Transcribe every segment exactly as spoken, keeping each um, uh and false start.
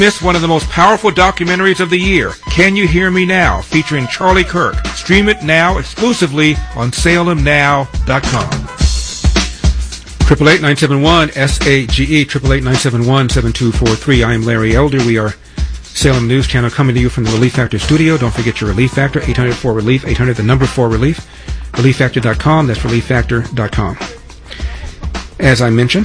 Miss one of the most powerful documentaries of the year, Can You Hear Me Now, featuring Charlie Kirk. Stream it now exclusively on Salem Now dot com. Triple eight nine seven one S A G E triple eight nine seven one seven two four three. I am Larry Elder. We are Salem News Channel coming to you from the Relief Factor studio. Don't forget your Relief Factor, eight hundred four relief, eight hundred the number four relief, relief factor dot com. That's relief factor dot com. As I mentioned,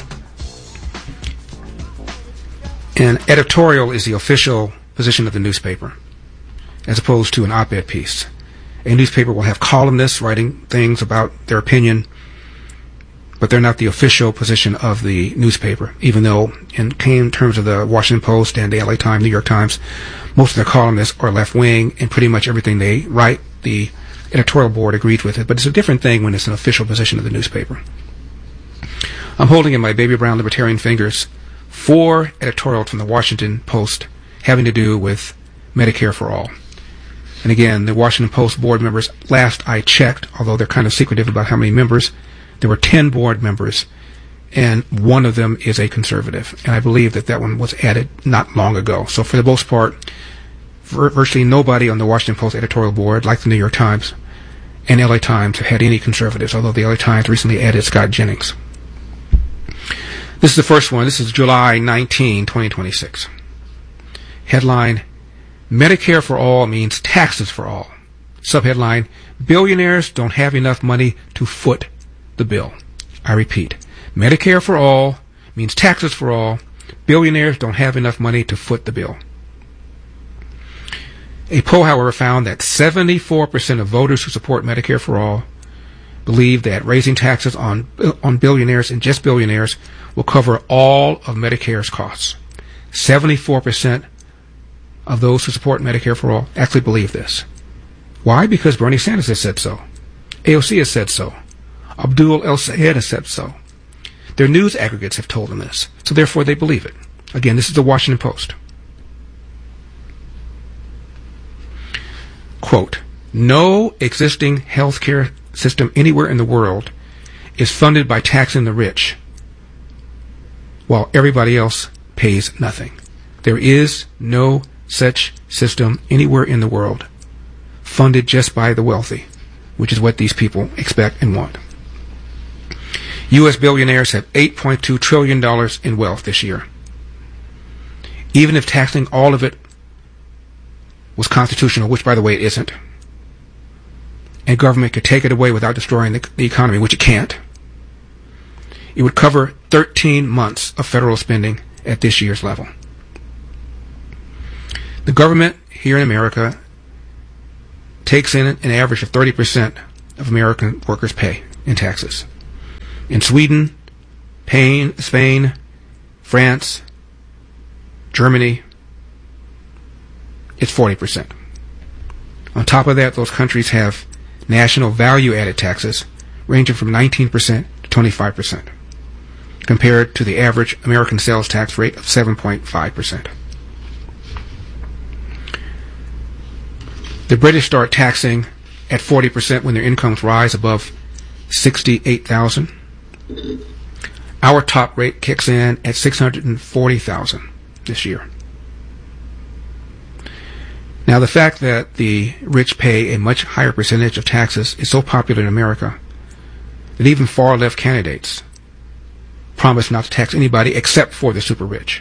an editorial is the official position of the newspaper, as opposed to an op-ed piece. A newspaper will have columnists writing things about their opinion, but they're not the official position of the newspaper, even though in, in terms of the Washington Post and the L A Times, New York Times, most of the columnists are left-wing, and pretty much everything they write, the editorial board agrees with it. But it's a different thing when it's an official position of the newspaper. I'm holding in my baby brown libertarian fingers four editorials from the Washington Post having to do with Medicare for All. And again, the Washington Post board members, last I checked, although they're kind of secretive about how many members, there were ten board members, and one of them is a conservative. And I believe that that one was added not long ago. So for the most part, vir- virtually nobody on the Washington Post editorial board, like the New York Times and L A Times, have had any conservatives, although the L A Times recently added Scott Jennings. This is the first one. This is July nineteenth, twenty twenty-six. Headline, Medicare for All means taxes for all. Subheadline, billionaires don't have enough money to foot the bill. I repeat, Medicare for All means taxes for all. Billionaires don't have enough money to foot the bill. A poll, however, found that seventy-four percent of voters who support Medicare for All believe that raising taxes on on billionaires and just billionaires will cover all of Medicare's costs. seventy-four percent of those who support Medicare for All actually believe this. Why? Because Bernie Sanders has said so. A O C has said so. Abdul El-Sayed has said so. Their news aggregates have told them this, so therefore they believe it. Again, this is the Washington Post. Quote, no existing health care system anywhere in the world is funded by taxing the rich, while everybody else pays nothing. There is no such system anywhere in the world funded just by the wealthy, which is what these people expect and want. U S billionaires have eight point two trillion dollars in wealth this year. Even if taxing all of it was constitutional, which, by the way, it isn't, and government could take it away without destroying the, the economy, which it can't, it would cover thirteen months of federal spending at this year's level. The government here in America takes in an average of thirty percent of American workers' pay in taxes. In Sweden, Spain, Spain, France, Germany, it's forty percent. On top of that, those countries have national value-added taxes ranging from nineteen percent to twenty-five percent, compared to the average American sales tax rate of seven point five percent. The British start taxing at forty percent when their incomes rise above sixty-eight thousand dollars. Our top rate kicks in at six hundred forty thousand dollars this year. Now, the fact that the rich pay a much higher percentage of taxes is so popular in America that even far-left candidates promise not to tax anybody except for the super rich.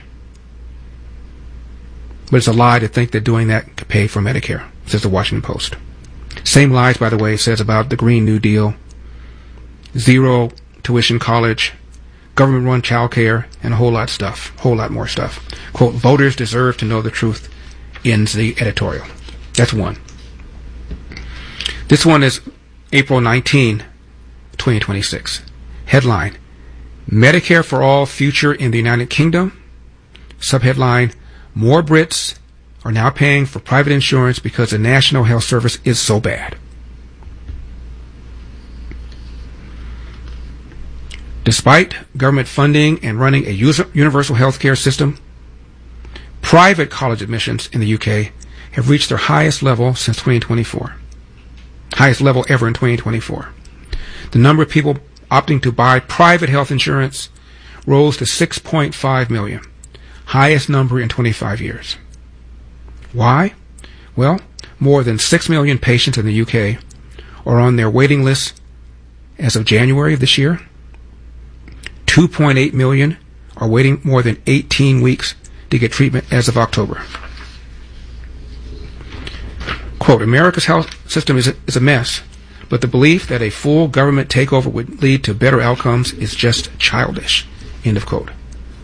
But it's a lie to think that doing that could pay for Medicare, says the Washington Post. Same lies, by the way, says about the Green New Deal, zero tuition college, government-run child care, and a whole lot of stuff, whole lot more stuff. Quote, voters deserve to know the truth, ends the editorial. That's one. This one is April nineteenth, twenty twenty-six. Headline, Medicare for All future in the United Kingdom. Subheadline, more Brits are now paying for private insurance because the National Health Service is so bad. Despite government funding and running a universal health care system, private college admissions in the U K have reached their highest level since twenty twenty-four. Highest level ever in twenty twenty-four. The number of people opting to buy private health insurance rose to six point five million, highest number in twenty-five years. Why? Well, more than six million patients in the U K are on their waiting list as of January of this year. two point eight million are waiting more than eighteen weeks to get treatment as of October. Quote, America's health system is a, is a mess, but the belief that a full government takeover would lead to better outcomes is just childish. End of quote.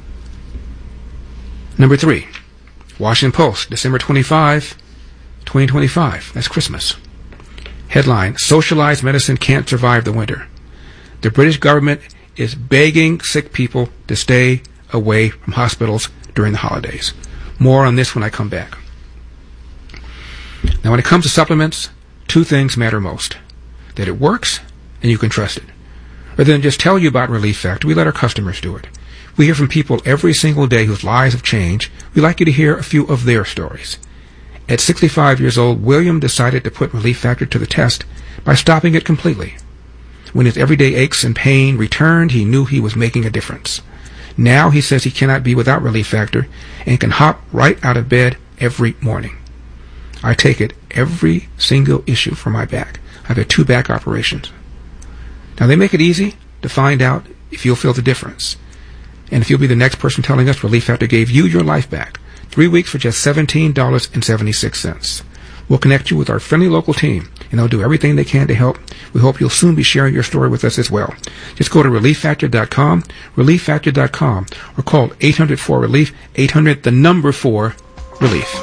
Number three, Washington Post, December twenty-fifth, twenty twenty-five. That's Christmas. Headline, Socialized medicine can't survive the winter. The British government is begging sick people to stay away from hospitals during the holidays. More on this when I come back. Now, when it comes to supplements, two things matter most. That it works and you can trust it. Rather than just tell you about Relief Factor, we let our customers do it. We hear from people every single day whose lives have changed. We'd like you to hear a few of their stories. At sixty-five years old, William decided to put Relief Factor to the test by stopping it completely. When his everyday aches and pain returned, he knew he was making a difference. Now he says he cannot be without Relief Factor and can hop right out of bed every morning. I take it every single issue for my back. I've had two back operations. Now, they make it easy to find out if you'll feel the difference. And if you'll be the next person telling us Relief Factor gave you your life back. Three weeks for just seventeen dollars and seventy-six cents. We'll connect you with our friendly local team, and they'll do everything they can to help. We hope you'll soon be sharing your story with us as well. Just go to relief factor dot com, relief factor dot com, or call eight hundred four relief, eight hundred, the number four, relief.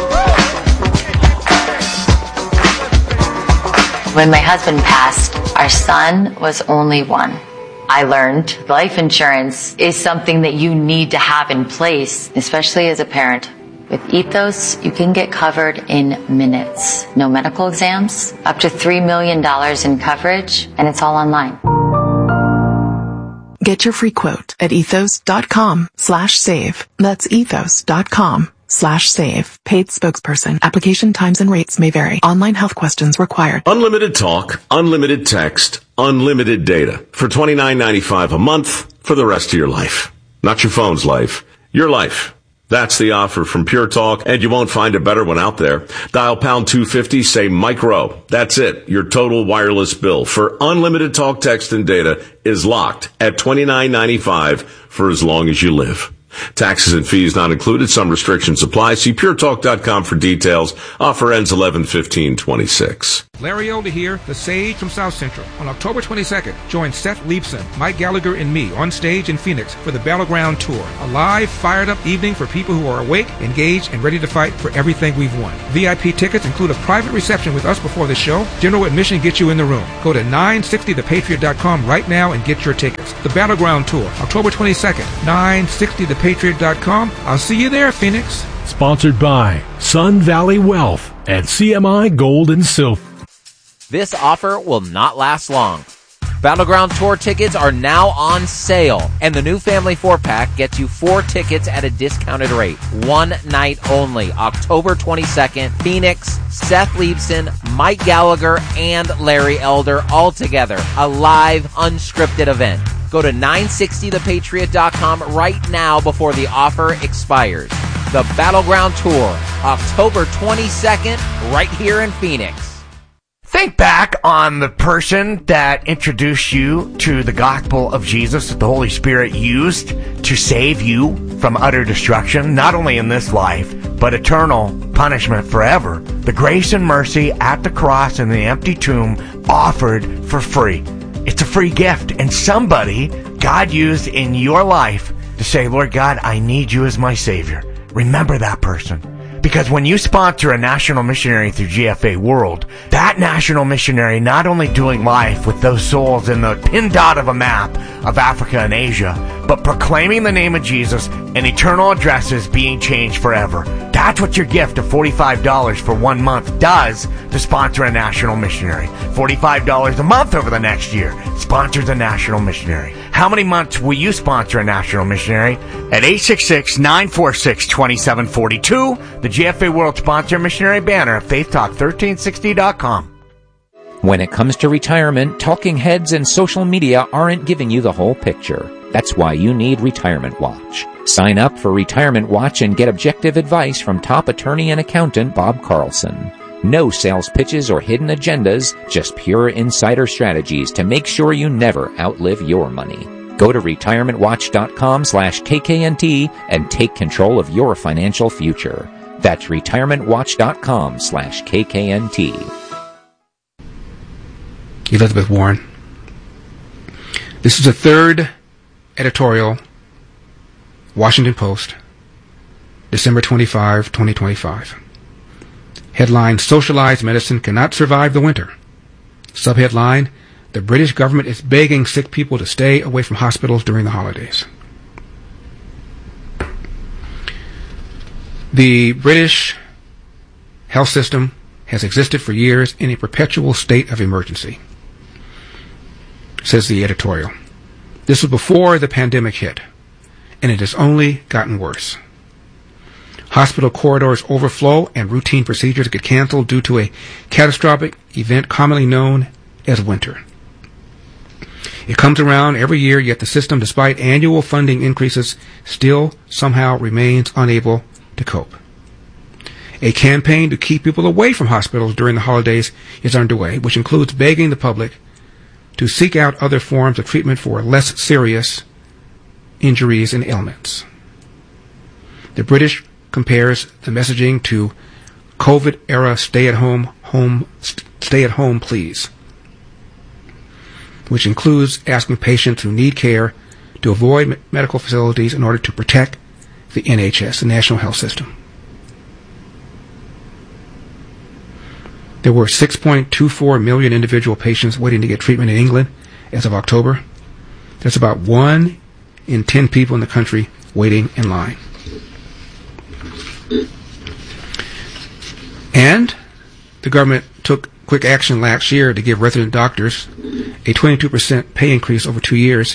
When my husband passed, our son was only one. I learned life insurance is something that you need to have in place, especially as a parent. With Ethos, you can get covered in minutes. No medical exams, up to three million dollars in coverage, and it's all online. Get your free quote at ethos.com slash save. That's ethos.com slash save. Paid spokesperson. Application times and rates may vary. Online health questions required. Unlimited talk, unlimited text, unlimited data for twenty-nine ninety-five a month for the rest of your life. Not your phone's life, your life. That's the offer from Pure Talk, and you won't find a better one out there. Dial pound two fifty, say micro. That's it. Your total wireless bill for unlimited talk, text, and data is locked at twenty-nine ninety-five for as long as you live. Taxes and fees not included. Some restrictions apply. See pure talk dot com for details. Offer ends eleven fifteen twenty-six. Larry Elder here, the Sage from South Central. On October twenty-second, join Seth Leibson, Mike Gallagher, and me on stage in Phoenix for the Battleground Tour. A live, fired-up evening for people who are awake, engaged, and ready to fight for everything we've won. V I P tickets include a private reception with us before the show. General admission gets you in the room. Go to nine sixty the patriot dot com right now and get your tickets. The Battleground Tour, October twenty-second, nine sixty the patriot dot com. I'll see you there, Phoenix. Sponsored by Sun Valley Wealth and C M I Gold and Silver. This offer will not last long. Battleground Tour tickets are now on sale, and the new Family four-pack gets you four tickets at a discounted rate. One night only, October twenty-second, Phoenix, Seth Leibson, Mike Gallagher, and Larry Elder all together. A live, unscripted event. Go to nine sixty the patriot dot com right now before the offer expires. The Battleground Tour, October twenty-second, right here in Phoenix. Think back on the person that introduced you to the gospel of Jesus that the Holy Spirit used to save you from utter destruction, not only in this life, but eternal punishment forever. The grace and mercy at the cross and the empty tomb offered for free. It's a free gift, and somebody God used in your life to say, Lord God, I need you as my Savior. Remember that person. Because when you sponsor a national missionary through G F A World, that national missionary not only doing life with those souls in the pin dot of a map of Africa and Asia, but proclaiming the name of Jesus and eternal addresses being changed forever. That's what your gift of forty-five dollars for one month does to sponsor a national missionary. forty-five dollars a month over the next year sponsors a national missionary. How many months will you sponsor a national missionary? At eight six six, nine four six, two seven four two, the G F A World Sponsor Missionary banner at faith talk thirteen sixty dot com. When it comes to retirement, talking heads and social media aren't giving you the whole picture. That's why you need Retirement Watch. Sign up for Retirement Watch and get objective advice from top attorney and accountant Bob Carlson. No sales pitches or hidden agendas, just pure insider strategies to make sure you never outlive your money. Go to retirementwatch.com slash KKNT and take control of your financial future. That's retirementwatch.com slash KKNT. Elizabeth Warren. This is the third editorial, Washington Post, December twenty-fifth, twenty twenty-five. Headline, Socialized Medicine Cannot Survive the Winter. Subheadline, The British government is begging sick people to stay away from hospitals during the holidays. The British health system has existed for years in a perpetual state of emergency, says the editorial. This was before the pandemic hit, and it has only gotten worse. Hospital corridors overflow and routine procedures get canceled due to a catastrophic event commonly known as winter. It comes around every year, yet the system, despite annual funding increases, still somehow remains unable to cope. A campaign to keep people away from hospitals during the holidays is underway, which includes begging the public to seek out other forms of treatment for less serious injuries and ailments. The British compares the messaging to COVID-era stay-at-home, home, stay-at-home pleas, which includes asking patients who need care to avoid medical facilities in order to protect the N H S, the National Health System. There were six point two four million individual patients waiting to get treatment in England as of October. There's about one in ten people in the country waiting in line. And the government took quick action last year to give resident doctors a twenty-two percent pay increase over two years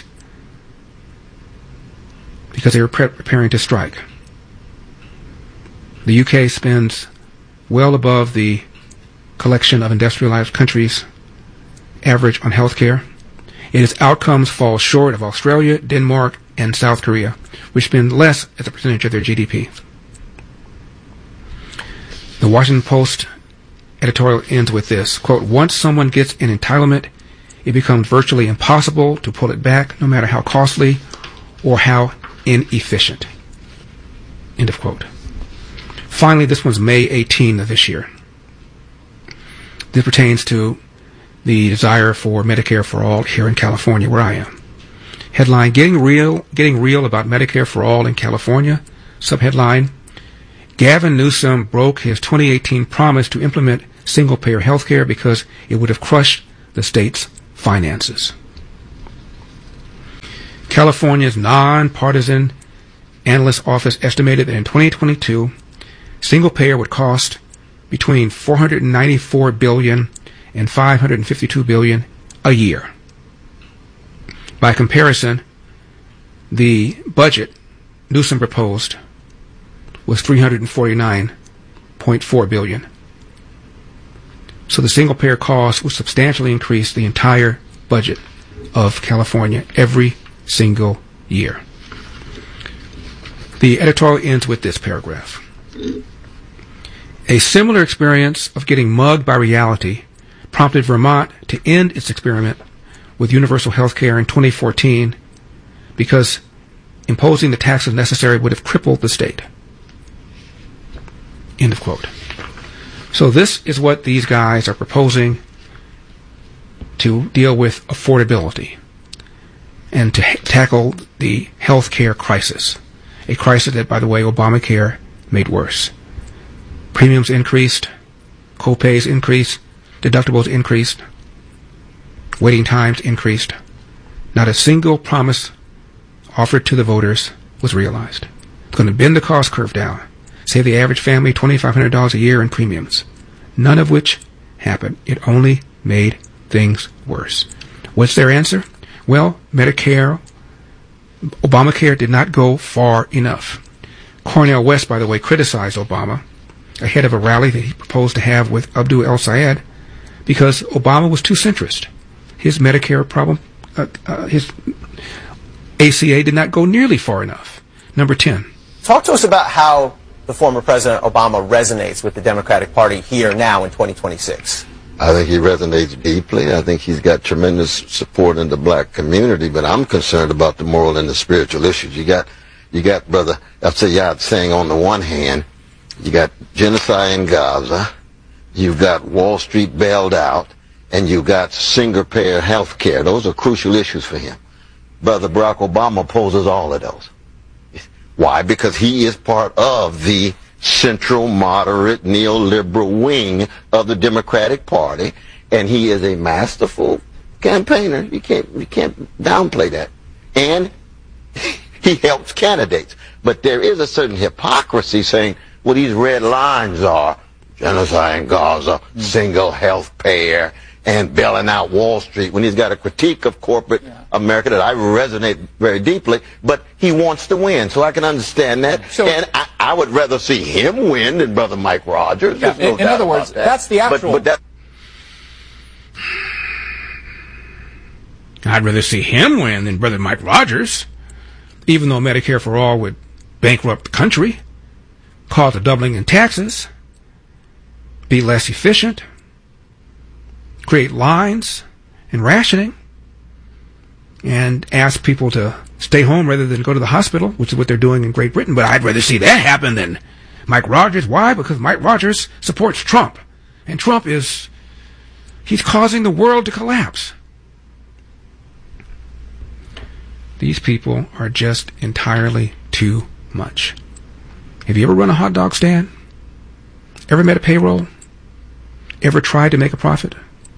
because they were pre- preparing to strike. The U K spends well above the collection of industrialized countries average on health care. Its outcomes fall short of Australia, Denmark, and South Korea, which spend less as a percentage of their G D P. The Washington Post editorial ends with this, quote, once someone gets an entitlement, it becomes virtually impossible to pull it back, no matter how costly or how inefficient. End of quote. Finally, this one's May eighteenth of this year. This pertains to the desire for Medicare for All here in California, where I am. Headline, Getting Real, Getting Real About Medicare for All in California. Subheadline, Gavin Newsom broke his twenty eighteen promise to implement single-payer health care because it would have crushed the state's finances. California's non-partisan analyst office estimated that in twenty twenty-two, single-payer would cost between four hundred ninety-four billion dollars and five hundred fifty-two billion dollars a year. By comparison, the budget Newsom proposed was three hundred forty-nine point four billion dollars. So the single-payer cost would substantially increase the entire budget of California every single year. The editorial ends with this paragraph. A similar experience of getting mugged by reality prompted Vermont to end its experiment with universal health care in twenty fourteen because imposing the taxes necessary would have crippled the state. End of quote. So this is what these guys are proposing to deal with affordability and to ha- tackle the health care crisis, a crisis that, by the way, Obamacare made worse. Premiums increased, co-pays increased, deductibles increased, waiting times increased. Not a single promise offered to the voters was realized. It's going to bend the cost curve down, save the average family twenty-five hundred dollars a year in premiums, none of which happened. It only made things worse. What's their answer? Well, Medicare, Obamacare did not go far enough. Cornel West, by the way, criticized Obama ahead of a rally that he proposed to have with Abdul El-Sayed because Obama was too centrist. His Medicare problem, uh, uh, his A C A did not go nearly far enough. Number ten. Talk to us about how the former President Obama resonates with the Democratic Party here now in twenty twenty-six. I think he resonates deeply. I think he's got tremendous support in the black community, but I'm concerned about the moral and the spiritual issues. You got, you got, brother, I'll say, yeah, saying on the one hand, you got genocide in Gaza, you've got Wall Street bailed out, and you've got single-payer health care. Those are crucial issues for him. Brother Barack Obama opposes all of those. Why? Because he is part of the central, moderate, neoliberal wing of the Democratic Party, and he is a masterful campaigner. You can't, you can't downplay that. And he helps candidates. But there is a certain hypocrisy saying, well, these red lines are genocide in Gaza, mm. single health payer, and bailing out Wall Street, when he's got a critique of corporate yeah. America that I resonate very deeply, but he wants to win, so I can understand that. So, and I, I would rather see him win than Brother Mike Rogers. Yeah, no in, in other words, that. that's the actual... But, but that... I'd rather see him win than Brother Mike Rogers, even though Medicare for All would bankrupt the country, cause a doubling in taxes, be less efficient, create lines and rationing, and ask people to stay home rather than go to the hospital, which is what they're doing in Great Britain. But I'd rather see that happen than Mike Rogers. Why? Because Mike Rogers supports Trump. And Trump is, he's causing the world to collapse. These people are just entirely too much. Have you ever run a hot dog stand? Ever met a payroll? Ever tried to make a profit?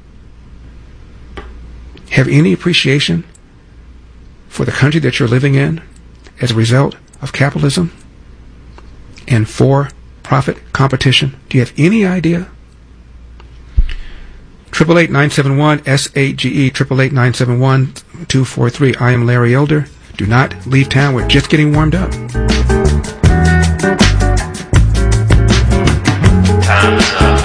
Have any appreciation for the country that you're living in as a result of capitalism and for-profit competition? Do you have any idea? Triple eight nine seven one S A G E triple eight nine seven one two four three. I am Larry Elder. Do not leave town. We're just getting warmed up. Time's up.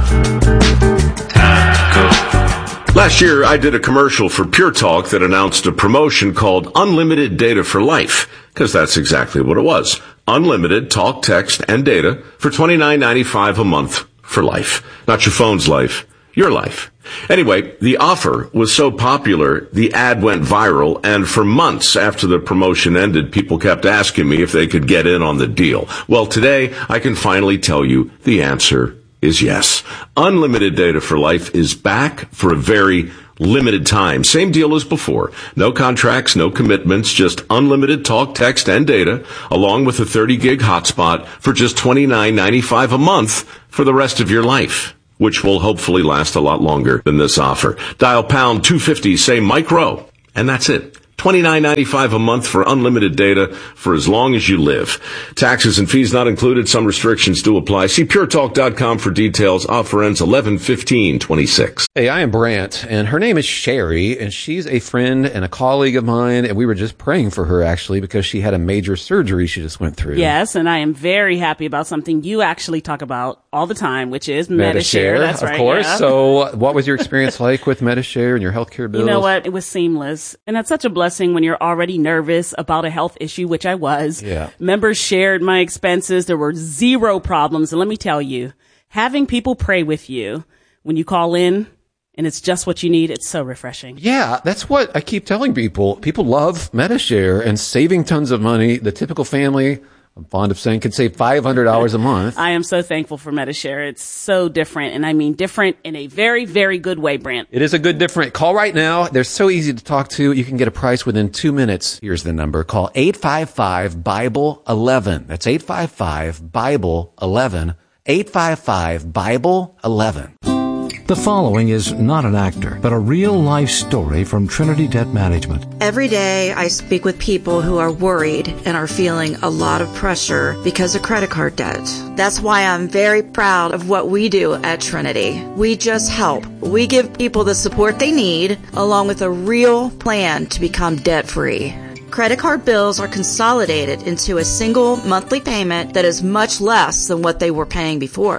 Last year, I did a commercial for Pure Talk that announced a promotion called Unlimited Data for Life, because that's exactly what it was. Unlimited talk, text, and data for twenty-nine ninety-five a month for life. Not your phone's life, your life. Anyway, the offer was so popular, the ad went viral, and for months after the promotion ended, people kept asking me if they could get in on the deal. Well, today, I can finally tell you the answer is yes. Unlimited Data for Life is back for a very limited time. Same deal as before. No contracts, no commitments, just unlimited talk, text, and data, along with a thirty gig hotspot for just twenty-nine ninety-five a month for the rest of your life, which will hopefully last a lot longer than this offer. Dial pound two fifty, say Mike Rowe, and that's it. twenty-nine ninety-five a month for unlimited data for as long as you live. Taxes and fees not included. Some restrictions do apply. See pure talk dot com for details. Offer ends eleven fifteen twenty-six. Hey, I am Brant, and her name is Sherry, and she's a friend and a colleague of mine, and we were just praying for her, actually, because she had a major surgery she just went through. Yes, and I am very happy about something you actually talk about all the time, which is Medi-Share. That's of right, course. yeah. So what was your experience like with Medi-Share and your healthcare bills? You know what? It was seamless, and that's such a blessing when you're already nervous about a health issue, which I was. Yeah. Members shared my expenses. There were zero problems. And let me tell you, having people pray with you when you call in and it's just what you need, it's so refreshing. Yeah, that's what I keep telling people. People love Medi-Share and saving tons of money. The typical family, I'm fond of saying, can save five hundred dollars a month. I am so thankful for Medi-Share. It's so different, and I mean different in a very, very good way, Brant. It is a good different. Call right now. They're so easy to talk to. You can get a price within two minutes. Here's the number. Call eight five five Bible eleven. That's eight five five Bible eleven. eight five five Bible eleven. The following is not an actor, but a real-life story from Trinity Debt Management. Every day I speak with people who are worried and are feeling a lot of pressure because of credit card debt. That's why I'm very proud of what we do at Trinity. We just help. We give people the support they need, along with a real plan to become debt-free. Credit card bills are consolidated into a single monthly payment that is much less than what they were paying before.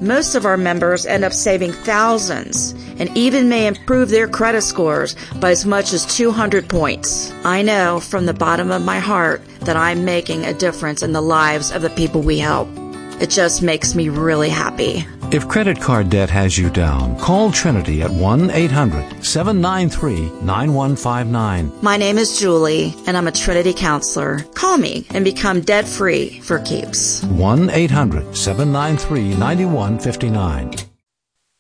Most of our members end up saving thousands and even may improve their credit scores by as much as two hundred points. I know from the bottom of my heart that I'm making a difference in the lives of the people we help. It just makes me really happy. If credit card debt has you down, call Trinity at one eight hundred seven nine three nine one five nine. My name is Julie, and I'm a Trinity counselor. Call me and become debt-free for keeps. one eight hundred seven nine three nine one five nine.